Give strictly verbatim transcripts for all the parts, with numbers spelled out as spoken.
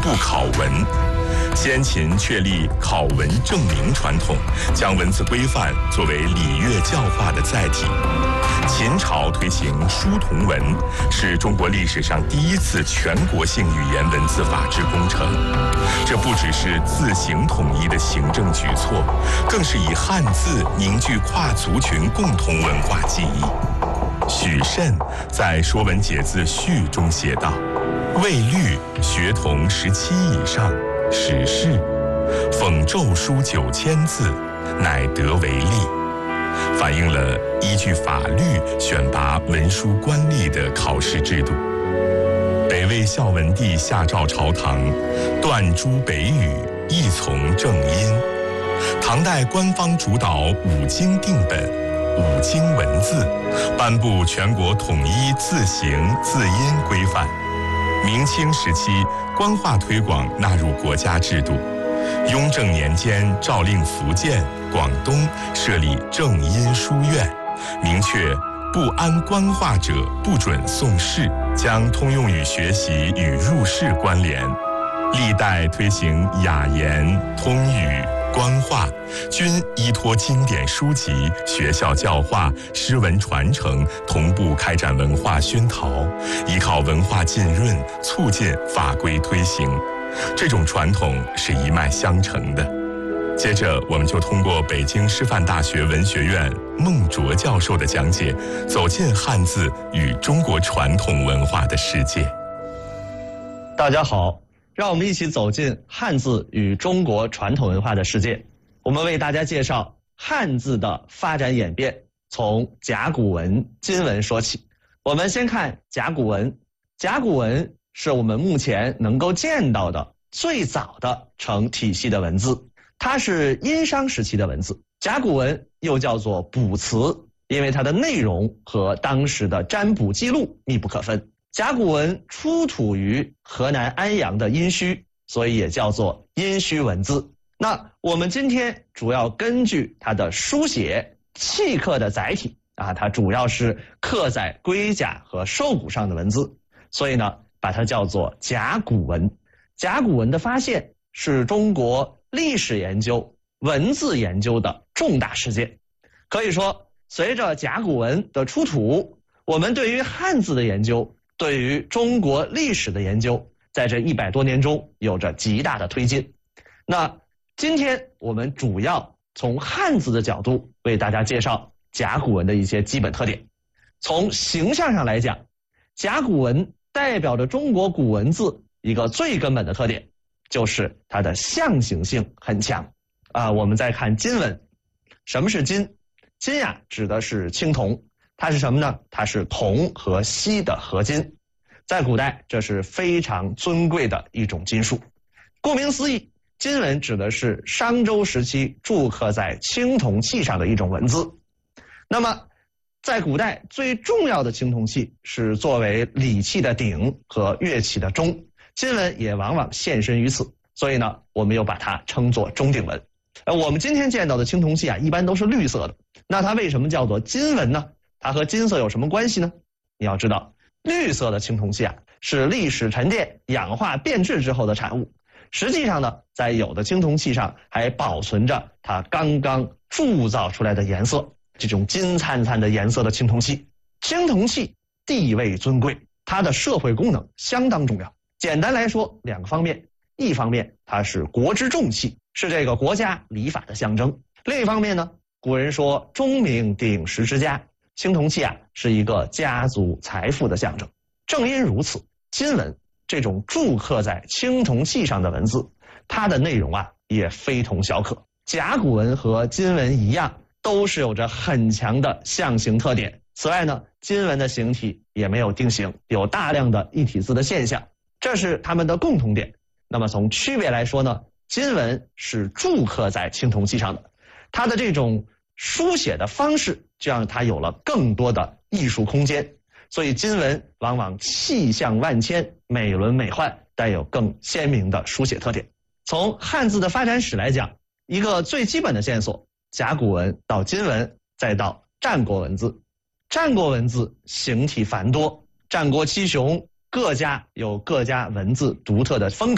不考文。先秦确立考文正名传统，将文字规范作为礼乐教化的载体。秦朝推行书同文，是中国历史上第一次全国性语言文字法制工程。这不只是字形统一的行政举措，更是以汉字凝聚跨族群共同文化记忆。许慎在《说文解字序》中写道：“魏律学童十七以上，始仕，讽咒书九千字，乃得为例。”反映了依据法律选拔文书官吏的考试制度。北魏孝文帝下诏朝堂，断诸北语，亦从正音。唐代官方主导五经定本、五经文字，颁布全国统一字形字音规范。明清时期，官话推广纳入国家制度。雍正年间诏令福建、广东设立正音书院，明确不谙官话者不准诵试，将通用语学习与入仕关联。历代推行雅言、通语、官话，均依托经典书籍、学校教化、诗文传承，同步开展文化熏陶，依靠文化浸润，促进法规推行。这种传统是一脉相承的。接着，我们就通过北京师范大学文学院孟卓教授的讲解，走进汉字与中国传统文化的世界。 大家好，让我们一起走进汉字与中国传统文化的世界。我们为大家介绍汉字的发展演变，从甲骨文、金文说起。我们先看甲骨文。甲骨文是我们目前能够见到的最早的成体系的文字，它是殷商时期的文字。甲骨文又叫做卜辞，因为它的内容和当时的占卜记录密不可分。甲骨文出土于河南安阳的殷墟，所以也叫做殷墟文字。那我们今天主要根据它的书写契刻的载体啊，它主要是刻在龟甲和兽骨上的文字，所以呢把它叫做甲骨文。甲骨文的发现是中国历史研究、文字研究的重大事件。可以说，随着甲骨文的出土，我们对于汉字的研究，对于中国历史的研究，在这一百多年中有着极大的推进。那今天我们主要从汉字的角度为大家介绍甲骨文的一些基本特点。从形象上来讲，甲骨文代表着中国古文字一个最根本的特点，就是它的象形性很强啊。我们再看金文，什么是金？金呀，指的是青铜，它是什么呢？它是铜和锡的合金，在古代这是非常尊贵的一种金属。顾名思义，金文指的是商周时期铸刻在青铜器上的一种文字。那么在古代最重要的青铜器是作为礼器的鼎和乐器的钟，金文也往往现身于此，所以呢我们又把它称作钟鼎文。呃，我们今天见到的青铜器啊，一般都是绿色的，那它为什么叫做金文呢？它和金色有什么关系呢？你要知道，绿色的青铜器啊，是历史沉淀、氧化变质之后的产物。实际上呢，在有的青铜器上还保存着它刚刚铸造出来的颜色，这种金灿灿的颜色的青铜器。青铜器地位尊贵，它的社会功能相当重要。简单来说，两个方面，一方面它是国之重器，是这个国家礼法的象征；另一方面呢，古人说钟鸣鼎食之家，青铜器啊是一个家族财富的象征。正因如此，金文这种铸刻在青铜器上的文字，它的内容啊也非同小可。甲骨文和金文一样，都是有着很强的象形特点。此外呢，金文的形体也没有定型，有大量的异体字的现象，这是它们的共同点。那么从区别来说呢，金文是铸刻在青铜器上的，它的这种书写的方式就让它有了更多的艺术空间，所以金文往往气象万千，美轮美奂，带有更鲜明的书写特点。从汉字的发展史来讲，一个最基本的线索，甲骨文到金文，再到战国文字。战国文字形体繁多，战国七雄各家有各家文字独特的风格。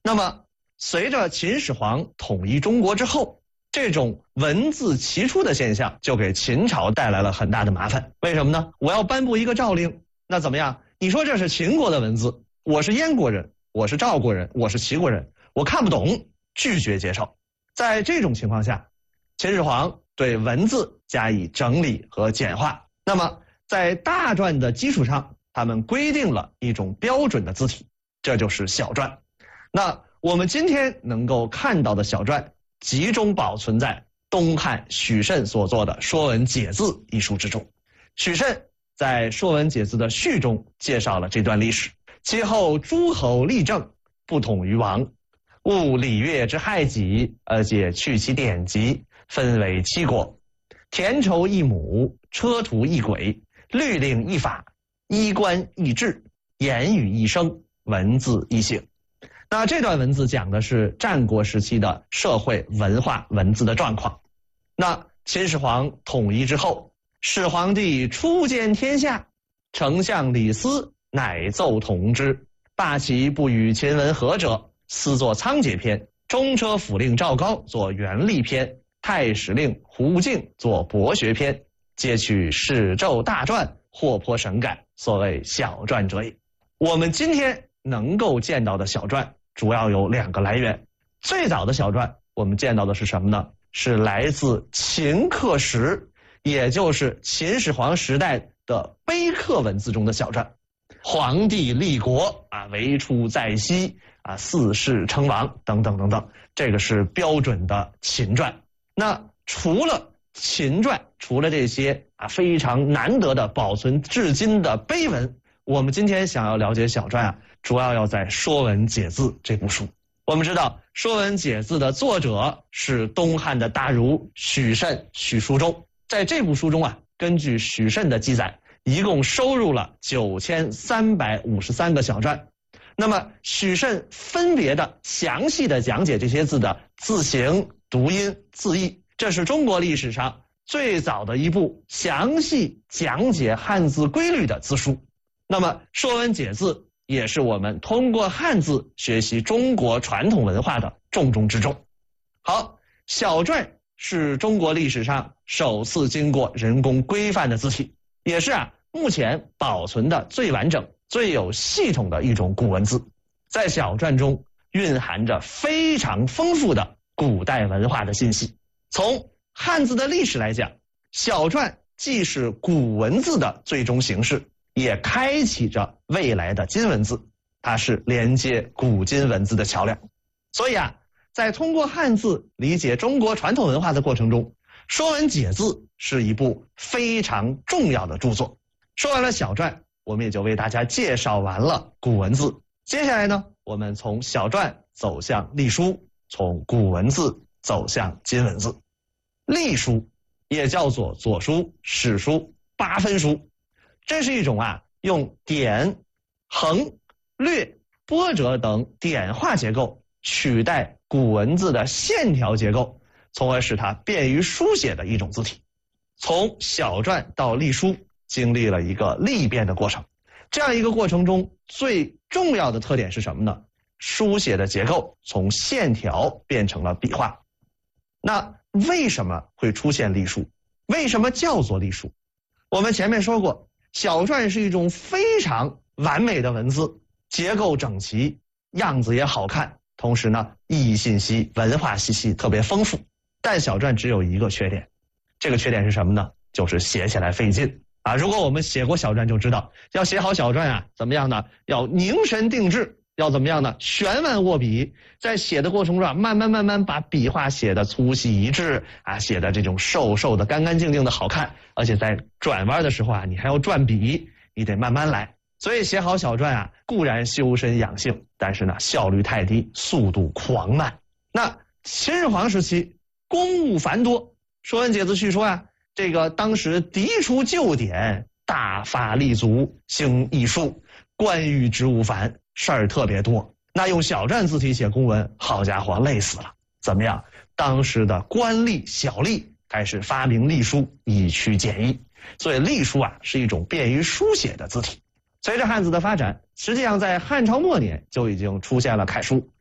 那么随着秦始皇统一中国之后，这种文字齐出的现象就给秦朝带来了很大的麻烦。为什么呢？我要颁布一个诏令，那怎么样？你说这是秦国的文字，我是燕国人，我是赵国人，我是齐国人，我看不懂，拒绝接受。在这种情况下，秦始皇对文字加以整理和简化。那么在大篆的基础上，他们规定了一种标准的字体，这就是小篆。那我们今天能够看到的小篆集中保存在东汉许慎所作的《说文解字》一书之中。许慎在《说文解字》的序中介绍了这段历史。其后诸侯立政，不统于王，务礼乐之害己，而解去其典籍，分为七国，田畴一亩，车途一轨，律令一法，衣冠一制，言语一声，文字一形。那这段文字讲的是战国时期的社会文化文字的状况。那秦始皇统一之后，始皇帝初见天下，丞相李斯乃奏统之，罢其不与秦文和者，私作仓颉篇，中车府令赵高作元历篇，太史令胡敬作博学篇，皆取史胄大篆，或颇神改，所谓小篆者也。我们今天能够见到的小篆主要有两个来源。最早的小篆我们见到的是什么呢？是来自秦刻石，也就是秦始皇时代的碑刻文字中的小篆。皇帝立国啊，为出在西啊，四世称王等等等等，这个是标准的秦篆。那除了秦篆，除了这些啊非常难得的保存至今的碑文，我们今天想要了解小篆啊，主要要在《说文解字》这部书。我们知道，《说文解字》的作者是东汉的大儒许慎、许叔中。在这部书中啊，根据许慎的记载，一共收入了九千三百五十三个小篆。那么许慎分别的详细的讲解这些字的字形、读音、字义，这是中国历史上最早的一部详细讲解汉字规律的字书。那么《说文解字》也是我们通过汉字学习中国传统文化的重中之重。好，小篆是中国历史上首次经过人工规范的字体，也是啊目前保存的最完整、最有系统的一种古文字。在小篆中蕴含着非常丰富的古代文化的信息。从汉字的历史来讲，小篆既是古文字的最终形式，也开启着未来的今文字，它是连接古今文字的桥梁。所以啊，在通过汉字理解中国传统文化的过程中，《说文解字》是一部非常重要的著作。说完了小篆，我们也就为大家介绍完了古文字。接下来呢，我们从小篆走向隶书，从古文字走向今文字。隶书也叫做左书、史书、八分书，这是一种啊用点、横、略、波折等点画结构取代古文字的线条结构，从而使它便于书写的一种字体。从小篆到隶书经历了一个历变的过程，这样一个过程中最重要的特点是什么呢？书写的结构从线条变成了笔画。那为什么会出现隶书？为什么叫做隶书？我们前面说过，小篆是一种非常完美的文字，结构整齐，样子也好看，同时呢，意义信息、文化信息特别丰富。但小篆只有一个缺点，这个缺点是什么呢？就是写起来费劲啊！如果我们写过小篆就知道，要写好小篆啊，怎么样呢？要凝神定志，要怎么样呢？悬腕握笔，在写的过程中啊，慢慢慢慢把笔画写的粗细一致啊，写的这种瘦瘦的、干干净净的好看。而且在转弯的时候啊，你还要转笔，你得慢慢来。所以写好小篆啊，固然修身养性，但是呢，效率太低，速度狂慢。那秦始皇时期，公务繁多，《说文解字》叙说啊，这个当时涤除旧典，大发立足，兴艺术，官狱职务繁，事儿特别多。那用小篆字体写公文，好家伙，累死了。怎么样？当时的官吏、小吏开始发明隶书，以驱简易。所以隶书啊，是一种便于书写的字体。随着汉字的发展，实际上在汉朝末年就已经出现了楷书。